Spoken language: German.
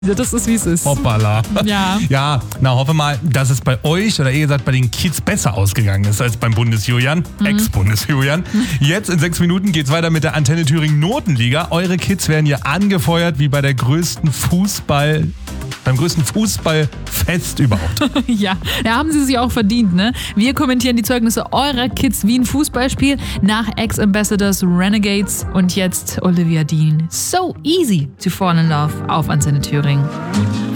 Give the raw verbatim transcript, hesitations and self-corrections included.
Das ist, wie es ist. Hoppala. Ja. Ja, na hoffe mal, dass es bei euch oder eher gesagt bei den Kids besser ausgegangen ist als beim Bundesjulian, mhm. Ex-Bundesjulian. Jetzt in sechs Minuten geht's weiter mit der Antenne Thüringen Notenliga. Eure Kids werden hier angefeuert wie bei der größten Fußball, beim größten Fußballfest überhaupt. Ja, da haben sie sich auch verdient, ne? Wir kommentieren die Zeugnisse eurer Kids wie ein Fußballspiel nach Ex-Ambassadors Renegades und jetzt Olivia Dean. So easy to fall in love auf Antenne Thüringen.